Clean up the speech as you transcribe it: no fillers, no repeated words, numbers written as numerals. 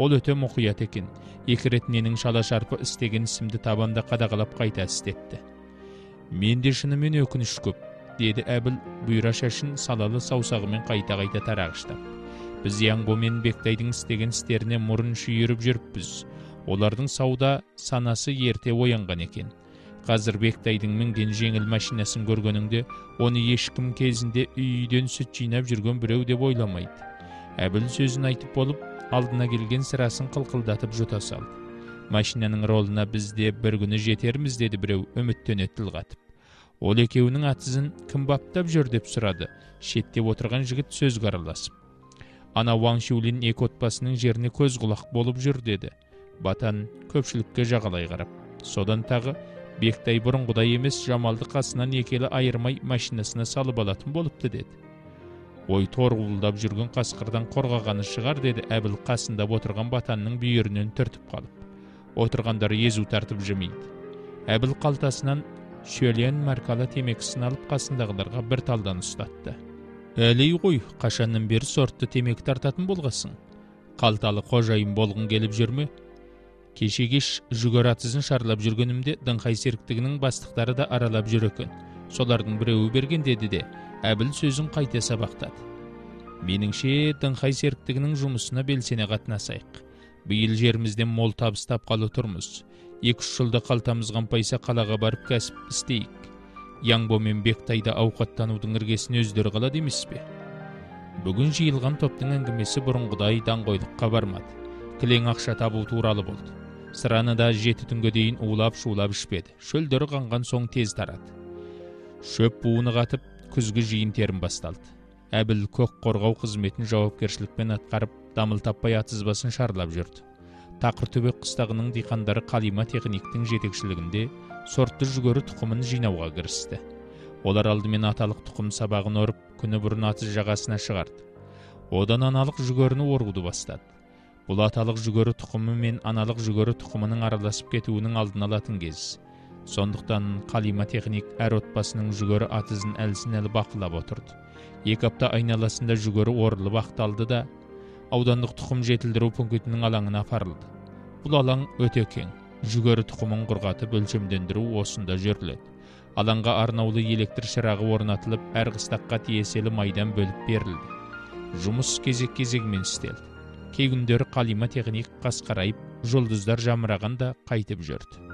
Ол өте мұқият екен. Екі рет менің шала шарпы істеген ісімді табанда қадағалап қайта істетті. Менде шынымен өкініш көп, деді Әбіл бұйра шашын салалы саусағымен қайта-қайта тарағыштап. Біз Яңбо мен Бектайдың істеген істеріне мұрын шүйіріп жүріппіз. Олардың сауда санасы ерте оянған екен. Қазір Бектайдың мінген жеңіл машинасын көргеніңде, оны ешкім кезінде үйден сүт жинап жүрген біреу деп ойламайды. Әбіл сөзін айтып болып, алдына келген сырасын қылқылдатып жұта салды. Машинаның ролына бізде бір күні жетерміз, деді біреу үміттене тіл қатып. Ол екеуінің атызын кім баптап жүр деп сұрады. Шеттеп отырған жігіт сөзге араласып. Ана Ваң Шулин екі отбасының жеріне көз құлақ болып жүр, деді. Батан көпшілікке жағалай қарап. Содан тағы Бектай бұрынғыдай емес, Жамалды қасынан екелі айырмай машинасына салып алатын болыпты, деді. Ой, торғылдап жүрген қасқырдан қорғағаны шығар, деді Әбіл қасында отырған Батанның бүйірінен түртіп қалып. Отырғандары езу тартып жымиды. Әбіл қалтасынан шөлен маркалы темекісін алып қасындағыларға бір талдан ұстатты. Әлей ғой, қашаннан бері сортты темекі тартатын болғасың. Қалталы қожайын болғың келіп жүрме? Кеше-кеш жүгер атызын шарлап жүргенімде дыңқай серіктігінің бастықтары да аралап жүр екен. Солардың біреуі берген, деді де, Әбіл сөзін қайта сабақтады. Меніңше дыңқай серіктігінің жұмысына белсене қатынасайық. Биыл жерімізден мол табыс тапқалы тұрмыз. 2-3 жылда қалтамыз қампайса қалаға барып кәсіп істейік. Яңбо мен Бектайда ауқаттанудың іргесін өздері қалады емес пе? Бүгін жиылған топтың әңгімесі бұрынғыдай даңғойлыққа бармады. Кілең ақша табу туралы болды. Сыраны да 7 түнге дейін улап-шулап ішпеді. Шөлдері қанған соң тез тарады. Шөп буыны қатып, күзгі жиын терім басталды. Әбіл көк қорғау қызметін жауапкершілікпен атқарып, дамыл таппай атызбасын шарлап жүрді. Тақыртөбек қыстағының диқандары Қалима техниктің жетекшілігінде сортты жүгері тұқымын жинауға кірісті. Олар алдымен аталық тұқым сабағын орып, күні бұрын атыз жағасына шығарды. Одан аналық жүгеріні орғуды бастады. Бұл аталық жүгері тұқымы мен аналық жүгері тұқымының араласып кетуінің алдын алатын кез. Сондықтан Қалима техник әр отбасының жүгері атызын әлсін-әлі бақылап отырды. 2 апта айналасында жүгері орылып ақталды да, аудандық тұқым жетілдіру пунктінің алаңына апарылды. Бұл алаң өте кең. Жүгері тұқымын құрғатып өлшемдендіру осында жүріледі. Алаңға арнаулы электр шырағы орнатылып, әр қыстаққа тиеселі майдан бөліп берілді. Жұмыс кезек-кезегімен істелді. Кей күндері Қалима техник қасқарайып, жұлдыздар жамырағанда қайтып жүрді.